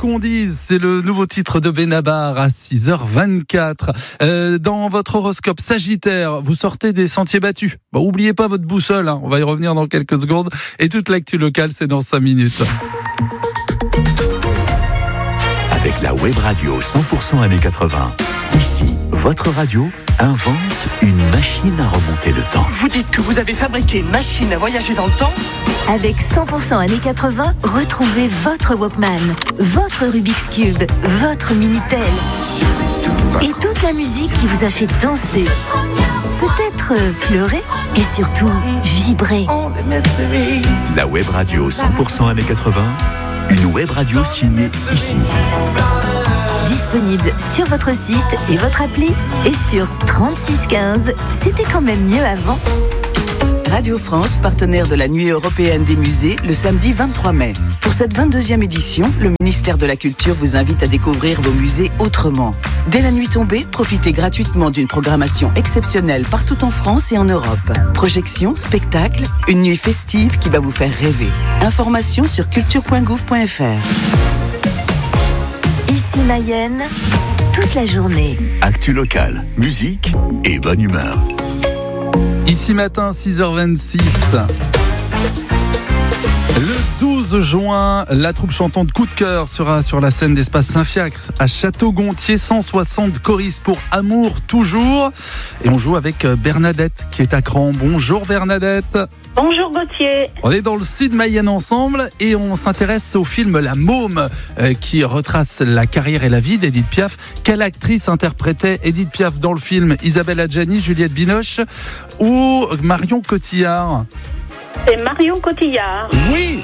qu'on dise, c'est le nouveau titre de Benabar à 6h24. Dans votre horoscope Sagittaire, vous sortez des sentiers battus. Bon, oubliez pas votre boussole, hein. On va y revenir dans quelques secondes. Et toute l'actu locale, c'est dans 5 minutes. Avec la web radio 100% années 80. Ici, votre radio invente une machine à remonter le temps. Vous dites que vous avez fabriqué une machine à voyager dans le temps ? Avec 100% années 80, retrouvez votre Walkman, votre Rubik's Cube, votre Minitel. Et toute la musique qui vous a fait danser, peut-être pleurer et surtout vibrer. La web radio 100% années 80, une web radio signée ici. Disponible sur votre site et votre appli et sur 3615. C'était quand même mieux avant. Radio France, partenaire de la Nuit européenne des musées, le samedi 23 mai. Pour cette 22e édition, le ministère de la Culture vous invite à découvrir vos musées autrement. Dès la nuit tombée, profitez gratuitement d'une programmation exceptionnelle partout en France et en Europe. Projections, spectacles, une nuit festive qui va vous faire rêver. Informations sur culture.gouv.fr. Ici Mayenne, toute la journée. Actu locale, musique et bonne humeur. Ici matin, 6h26. Le 12 juin, la troupe chantante Coup de cœur sera sur la scène d'Espace Saint-Fiacre à Château-Gontier, 160 choristes pour Amour toujours. Et on joue avec Bernadette qui est à Cran. Bonjour Bernadette. Bonjour Gauthier. On est dans le sud Mayenne ensemble et on s'intéresse au film La Môme qui retrace la carrière et la vie d'Édith Piaf. Quelle actrice interprétait Édith Piaf dans le film? Isabelle Adjani, Juliette Binoche ou Marion Cotillard? C'est Marion Cotillard. Oui.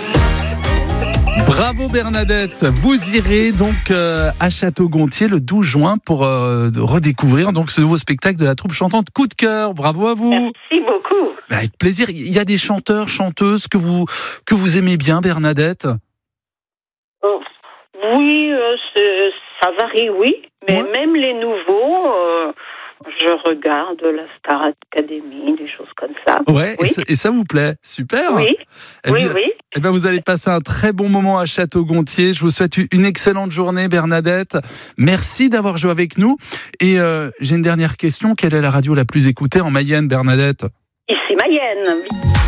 Bravo Bernadette, vous irez donc à Château-Gontier le 12 juin pour redécouvrir donc ce nouveau spectacle de la troupe chantante Coup de cœur. Bravo à vous. Merci beaucoup. Avec plaisir. Il y a des chanteurs, chanteuses que vous aimez bien, Bernadette? Oui, ça varie, oui. Mais ouais. Même les nouveaux, je regarde la Star Academy, des choses comme ça. Ouais, oui. et ça vous plaît? Super. Oui, oui. Eh bien, vous allez passer un très bon moment à Château-Gontier. Je vous souhaite une excellente journée, Bernadette. Merci d'avoir joué avec nous. Et j'ai une dernière question. Quelle est la radio la plus écoutée en Mayenne, Bernadette? Ici Mayenne.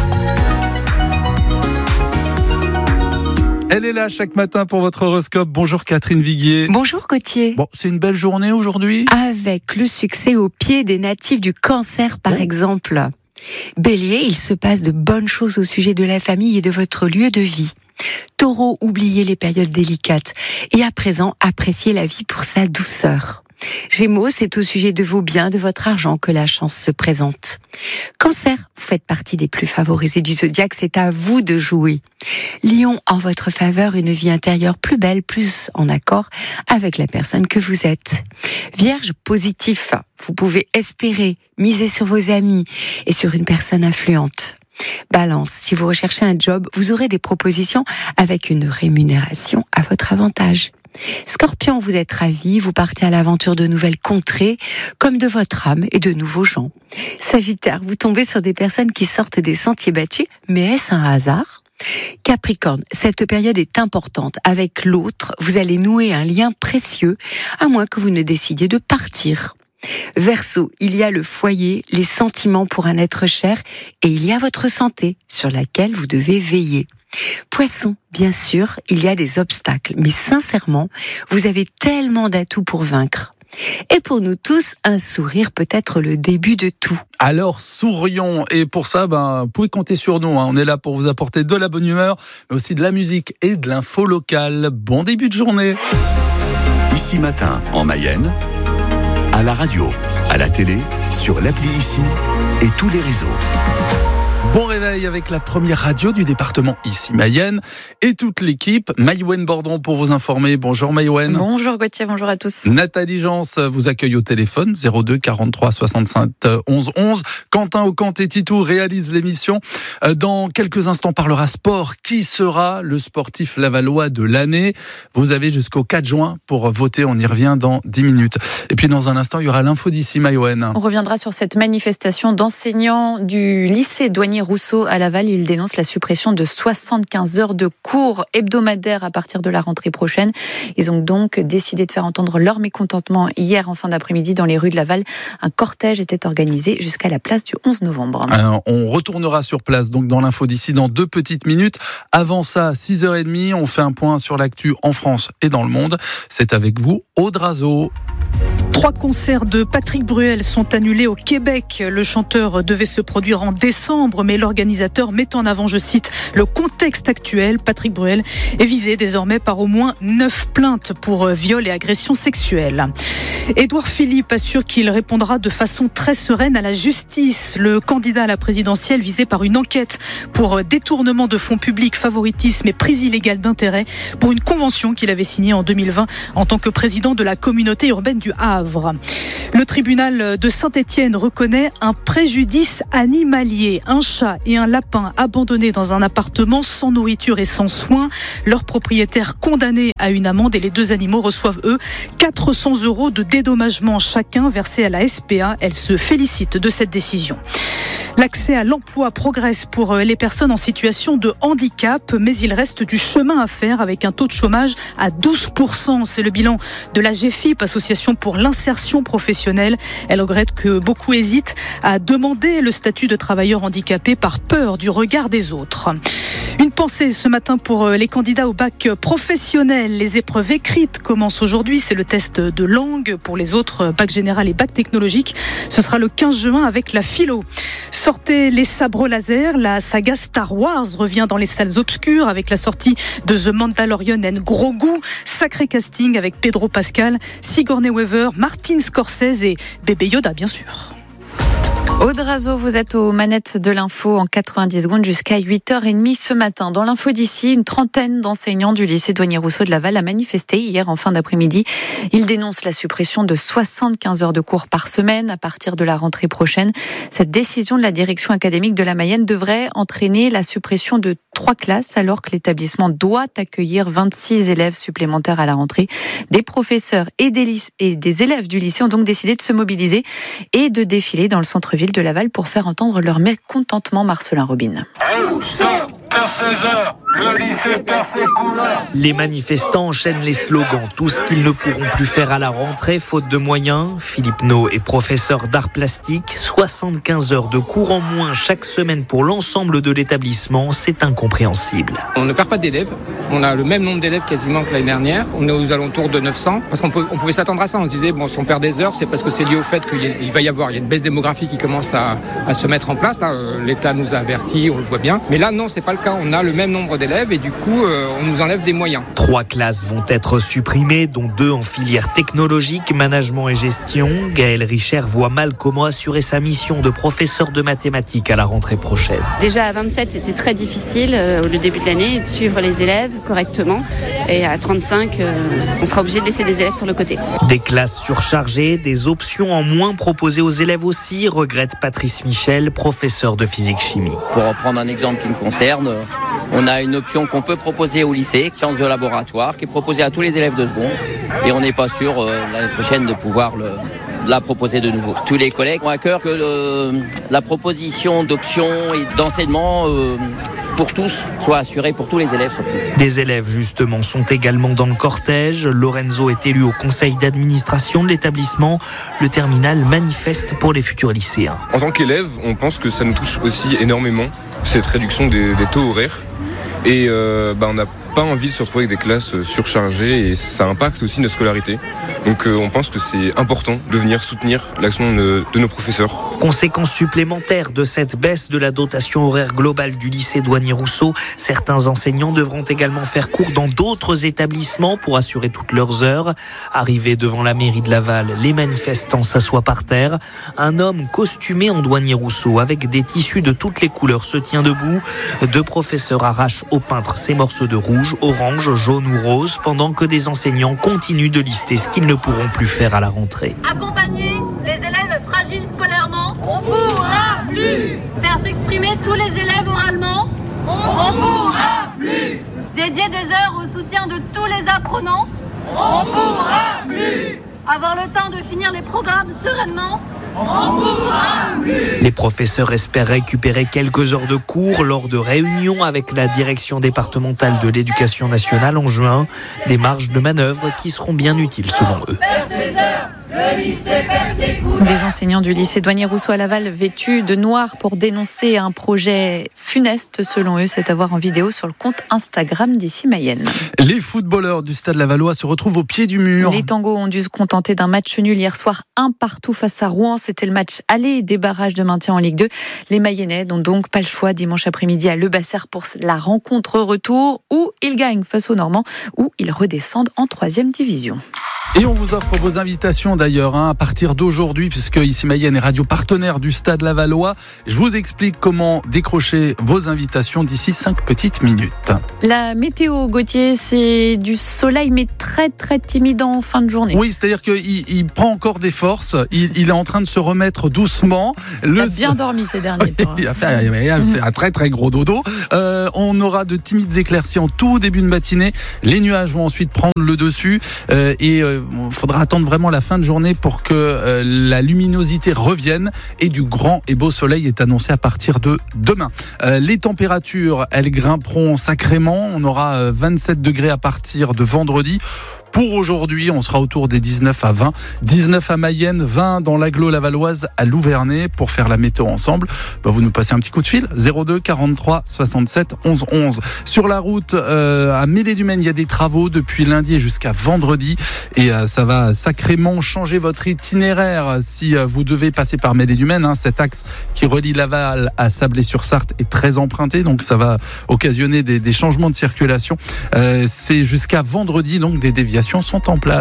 Elle est là chaque matin pour votre horoscope. Bonjour Catherine Viguier. Bonjour Gauthier. Bon, c'est une belle journée aujourd'hui. Avec le succès au pied des natifs du Cancer par exemple. Bélier, il se passe de bonnes choses au sujet de la famille et de votre lieu de vie. Taureau, oubliez les périodes délicates et à présent appréciez la vie pour sa douceur. Gémeaux, c'est au sujet de vos biens, de votre argent que la chance se présente. Cancer, vous faites partie des plus favorisés du zodiaque, c'est à vous de jouer. Lion, en votre faveur, une vie intérieure plus belle, plus en accord avec la personne que vous êtes. Vierge, positif, vous pouvez espérer, miser sur vos amis et sur une personne influente. Balance, si vous recherchez un job, vous aurez des propositions avec une rémunération à votre avantage. Scorpion, vous êtes ravi, vous partez à l'aventure de nouvelles contrées, comme de votre âme et de nouveaux gens. Sagittaire, vous tombez sur des personnes qui sortent des sentiers battus, mais est-ce un hasard ? Capricorne, cette période est importante. Avec l'autre, vous allez nouer un lien précieux, à moins que vous ne décidiez de partir. Verseau, il y a le foyer, les sentiments pour un être cher, et il y a votre santé, sur laquelle vous devez veiller. Poisson, bien sûr, il y a des obstacles, mais sincèrement, vous avez tellement d'atouts pour vaincre. Et pour nous tous, un sourire peut être le début de tout. Alors sourions, et pour ça, vous pouvez compter sur nous. On est là pour vous apporter de la bonne humeur, mais aussi de la musique et de l'info locale. Bon début de journée. Ici matin, en Mayenne, à la radio, à la télé, sur l'appli Ici et tous les réseaux. Bon réveil avec la première radio du département Ici Mayenne et toute l'équipe. Maïwen Bordon pour vous informer. Bonjour Maïwen. Bonjour Gauthier, bonjour à tous. Nathalie Jans vous accueille au téléphone 02 43 65 11 11. Quentin Aucanté-Titou réalise l'émission. Dans quelques instants, on parlera sport. Qui sera le sportif lavallois de l'année? Vous avez jusqu'au 4 juin pour voter. On y revient dans 10 minutes. Et puis dans un instant, il y aura l'info d'ici Maïwen. On reviendra sur cette manifestation d'enseignants du lycée douanier Douanier Rousseau à Laval, il dénonce la suppression de 75 heures de cours hebdomadaires à partir de la rentrée prochaine. Ils ont donc décidé de faire entendre leur mécontentement hier en fin d'après-midi dans les rues de Laval. Un cortège était organisé jusqu'à la place du 11 novembre. On retournera sur place donc dans l'info d'ici dans 2 petites minutes. Avant ça, 6h30, on fait un point sur l'actu en France et dans le monde. C'est avec vous, Aude Razo. 3 concerts de Patrick Bruel sont annulés au Québec. Le chanteur devait se produire en décembre, mais l'organisateur met en avant, je cite, le contexte actuel. Patrick Bruel est visé désormais par au moins 9 plaintes pour viol et agression sexuelle. Édouard Philippe assure qu'il répondra de façon très sereine à la justice. Le candidat à la présidentielle visé par une enquête pour détournement de fonds publics, favoritisme et prise illégale d'intérêt pour une convention qu'il avait signée en 2020 en tant que président de la communauté urbaine du Havre. Le tribunal de Saint-Étienne reconnaît un préjudice animalier. Un chat et un lapin abandonnés dans un appartement sans nourriture et sans soins. Leurs propriétaires condamnés à une amende et les 2 animaux reçoivent, eux, 400 € de dédommagement chacun versés à la SPA. Elle se félicite de cette décision. L'accès à l'emploi progresse pour les personnes en situation de handicap, mais il reste du chemin à faire avec un taux de chômage à 12%. C'est le bilan de la GEFIP, Association pour l'insertion professionnelle. Elle regrette que beaucoup hésitent à demander le statut de travailleur handicapé par peur du regard des autres. Une pensée ce matin pour les candidats au bac professionnel. Les épreuves écrites commencent aujourd'hui. C'est le test de langue. Pour les autres, bac général et bac technologique, ce sera le 15 juin avec la philo. Sortez les sabres laser. La saga Star Wars revient dans les salles obscures avec la sortie de The Mandalorian and Grogu. Sacré casting avec Pedro Pascal, Sigourney Weaver, Martin Scorsese et bébé Yoda, bien sûr. Aude Razo, vous êtes aux manettes de l'info en 90 secondes jusqu'à 8h30 ce matin. Dans l'info d'ici, une trentaine d'enseignants du lycée Douanier Rousseau de Laval a manifesté hier en fin d'après-midi. Ils dénoncent la suppression de 75 heures de cours par semaine à partir de la rentrée prochaine. Cette décision de la direction académique de la Mayenne devrait entraîner la suppression de 3 classes alors que l'établissement doit accueillir 26 élèves supplémentaires à la rentrée. Des professeurs et des élèves du lycée ont donc décidé de se mobiliser et de défiler dans le centre-ville de Laval pour faire entendre leur mécontentement. Marcelin Robin. Les manifestants enchaînent les slogans, tout ce qu'ils ne pourront plus faire à la rentrée, faute de moyens. Philippe No est professeur d'art plastique, 75 heures de cours en moins chaque semaine pour l'ensemble de l'établissement, c'est incompréhensible. On ne perd pas d'élèves, on a le même nombre d'élèves quasiment que l'année dernière, on est aux alentours de 900, parce qu'on pouvait s'attendre à ça, on se disait, bon, si on perd des heures, c'est parce que c'est lié au fait qu'il va y avoir une baisse démographique qui commence à se mettre en place, l'État nous a avertis, on le voit bien, mais là non, c'est pas le cas, on a le même nombre d'élèves et du coup on nous enlève des moyens. 3 classes vont être supprimées, dont 2 en filière technologique, management et gestion. Gaël Richer voit mal comment assurer sa mission de professeur de mathématiques à la rentrée prochaine. Déjà à 27 c'était très difficile au début de l'année de suivre les élèves correctement et à 35 on sera obligé de laisser des élèves sur le côté. Des classes surchargées, des options en moins proposées aux élèves aussi, regrette Patrice Michel, professeur de physique-chimie. Pour reprendre un exemple qui me concerne, on a une option qu'on peut proposer au lycée, sciences de laboratoire, qui est proposée à tous les élèves de seconde. Et on n'est pas sûr l'année prochaine de pouvoir la proposer de nouveau. Tous les collègues ont à cœur que la proposition d'options et d'enseignement pour tous soit assurée pour tous les élèves surtout. Des élèves justement sont également dans le cortège. Lorenzo est élu au conseil d'administration de l'établissement. Le terminal manifeste pour les futurs lycéens. En tant qu'élève, on pense que ça nous touche aussi énormément, cette réduction des taux horaires. Et on n'a pas envie de se retrouver avec des classes surchargées et ça impacte aussi notre scolarité. Donc on pense que c'est important de venir soutenir l'action de nos professeurs. Conséquence supplémentaire de cette baisse de la dotation horaire globale du lycée Douanier Rousseau, certains enseignants devront également faire cours dans d'autres établissements pour assurer toutes leurs heures. Arrivés devant la mairie de Laval, les manifestants s'assoient par terre. Un homme costumé en Douanier Rousseau avec des tissus de toutes les couleurs se tient debout. 2 professeurs arrachent au peintre ses morceaux de rouge, orange, jaune ou rose, pendant que des enseignants continuent de lister ce qu'ils ne pourront plus faire à la rentrée. Accompagner les élèves fragiles scolairement, on pourra plus. Faire s'exprimer tous les élèves oralement, on pourra plus. Dédier des heures au soutien de tous les apprenants, on pourra plus. Avoir le temps de finir les programmes sereinement, Les professeurs espèrent récupérer quelques heures de cours lors de réunions avec la direction départementale de l'éducation nationale en juin. Des marges de manœuvre qui seront bien utiles selon eux. Des enseignants du lycée Douanier-Rousseau à Laval vêtus de noir pour dénoncer un projet funeste selon eux. C'est à voir en vidéo sur le compte Instagram d'Ici Mayenne. Les footballeurs du Stade Lavallois se retrouvent au pied du mur. Les tangos ont dû se contenter d'un match nul hier soir, 1-1 face à Rouen. C'était le match aller des barrages de maintien en Ligue 2. Les Mayennais n'ont donc pas le choix dimanche après-midi à Le Basser pour la rencontre retour où ils gagnent face aux Normands, où ils redescendent en 3e division. Et on vous offre vos invitations d'ailleurs à partir d'aujourd'hui, puisque Ici Mayenne est radio partenaire du Stade Lavallois. Je vous explique comment décrocher vos invitations d'ici 5 petites minutes. La météo, Gauthier, c'est du soleil mais très très timide en fin de journée. Oui, c'est-à-dire qu'il prend encore des forces, il est en train de se remettre doucement. Il a bien dormi ces derniers temps. Il a fait un très très gros dodo. On aura de timides éclaircies en tout début de matinée. Les nuages vont ensuite prendre le dessus et il faudra attendre vraiment la fin de journée pour que la luminosité revienne, et du grand et beau soleil est annoncé à partir de demain. Les températures, elles grimperont sacrément. On aura 27 degrés à partir de vendredi. Pour aujourd'hui, on sera autour des 19 à 20. 19 à Mayenne, 20 dans l'agglo lavalloise à Louvernay. Pour faire la météo ensemble, vous nous passez un petit coup de fil. 02 43 67 11 11. Sur la route à Mêlée-du-Maine, il y a des travaux depuis lundi et jusqu'à vendredi. Et ça va sacrément changer votre itinéraire si vous devez passer par Mêlée-du-Maine. Cet axe qui relie Laval à Sablé-sur-Sarthe est très emprunté. Donc ça va occasionner des changements de circulation. C'est jusqu'à vendredi, donc des déviations sont en place.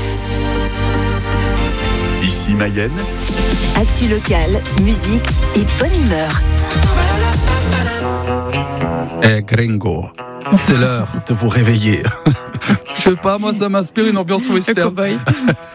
Ici Mayenne. Actu locale, musique et bonne humeur. Gringo, c'est l'heure de vous réveiller. Je sais pas, moi ça m'inspire une ambiance western.